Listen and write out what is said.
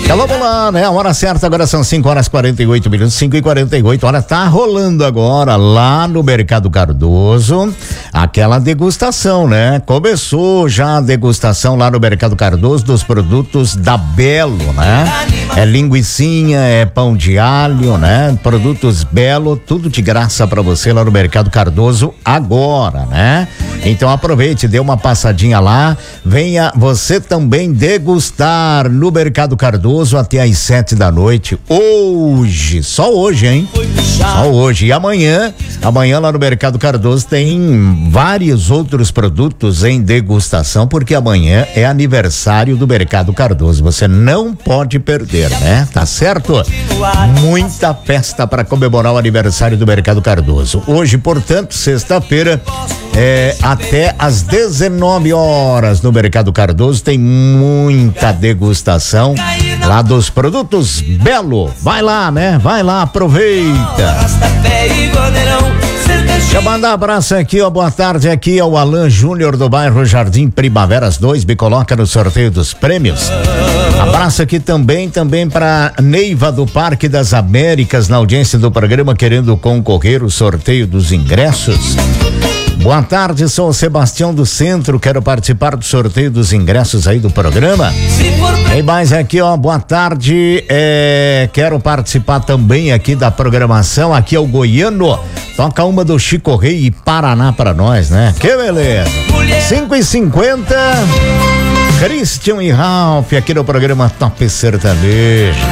Então vamos lá, né? A hora certa agora são 5h48, 5h48. Olha, tá rolando agora lá no Mercado Cardoso aquela degustação, né? Começou já a degustação lá no Mercado Cardoso dos produtos da Belo, né? É linguicinha, é pão de alho, né? Produtos Belo, tudo de graça pra você lá no Mercado Cardoso agora, né? Então aproveite, dê uma passadinha lá, venha você também degustar no Mercado Cardoso até às 7 da noite, hoje, só hoje, hein? Só hoje. E amanhã lá no Mercado Cardoso tem vários outros produtos em degustação, porque amanhã é aniversário do Mercado Cardoso, você não pode perder, né? Tá certo? Muita festa para comemorar o aniversário do Mercado Cardoso. Hoje, portanto, sexta-feira, até às 19 horas no Mercado Cardoso tem muita degustação lá dos produtos Belo. Vai lá, né? Vai lá, aproveita. Deixa eu mandar um abraço aqui, ó, boa tarde aqui ao Alan Júnior do bairro Jardim Primaveras 2, me coloca no sorteio dos prêmios. Abraço aqui também para Neiva do Parque das Américas, na audiência do programa, querendo concorrer o sorteio dos ingressos. Boa tarde, sou o Sebastião do Centro, quero participar do sorteio dos ingressos aí do programa. Tem mais aqui, ó, boa tarde, quero participar também aqui da programação, aqui é o Goiano, toca uma do Chico Rei e Paraná pra nós, né? Que beleza! 5h50, Christian e Ralph aqui no programa Top Sertanejo.